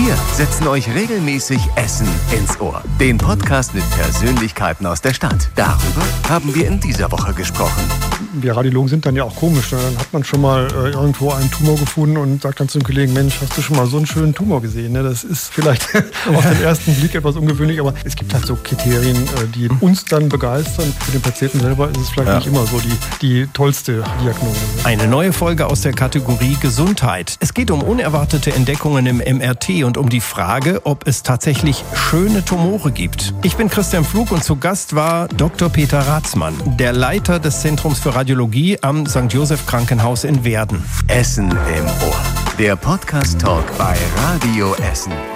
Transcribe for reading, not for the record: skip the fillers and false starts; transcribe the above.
Wir setzen euch regelmäßig Essen ins Ohr. Den Podcast mit Persönlichkeiten aus der Stadt. Darüber haben wir in dieser Woche gesprochen. Wir Radiologen sind dann ja auch komisch. Dann hat man schon mal irgendwo einen Tumor gefunden und sagt dann zum Kollegen, Mensch, hast du schon mal so einen schönen Tumor gesehen? Das ist vielleicht auf den ersten Blick etwas ungewöhnlich, aber es gibt halt so Kriterien, die uns dann begeistern. Für den Patienten selber ist es vielleicht nicht immer so die tollste Diagnose. Eine neue Folge aus der Kategorie Gesundheit. Es geht um unerwartete Entdeckungen im MRT und um die Frage, ob es tatsächlich schöne Tumore gibt. Ich bin Christian Pflug und zu Gast war Dr. Peter Rathsmann, der Leiter des Zentrums für Radiologie am St. Joseph Krankenhaus in Werden. Essen im Ohr. Der Podcast-Talk bei Radio Essen.